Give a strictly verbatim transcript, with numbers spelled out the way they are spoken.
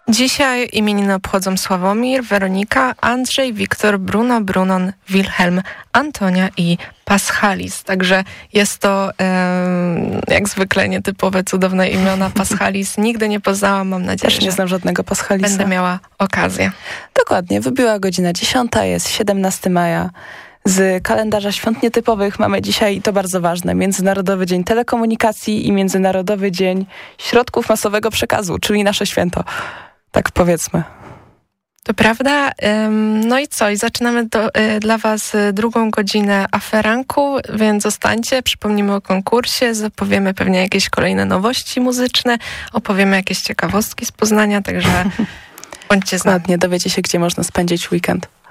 Dzisiaj imieniny obchodzą Sławomir, Weronika, Andrzej, Wiktor, Bruno, Brunon, Wilhelm, Antonia i Paschalis. Także jest to e, jak zwykle nietypowe, cudowne imiona. Paschalis nigdy nie poznałam, mam nadzieję, Też nie znam żadnego Paschalisa. Będę miała okazję. Dokładnie, wybiła godzina dziesiąta, jest siedemnastego maja. Z kalendarza świąt nietypowych mamy dzisiaj, to bardzo ważne, Międzynarodowy Dzień Telekomunikacji i Międzynarodowy Dzień Środków Masowego Przekazu, czyli nasze święto. Tak powiedzmy. To prawda. No i co? I zaczynamy do, dla Was drugą godzinę aferanku, więc zostańcie, przypomnimy o konkursie, zapowiemy pewnie jakieś kolejne nowości muzyczne, opowiemy jakieś ciekawostki z Poznania, także bądźcie z nami. Dokładnie, dowiecie się, gdzie można spędzić weekend.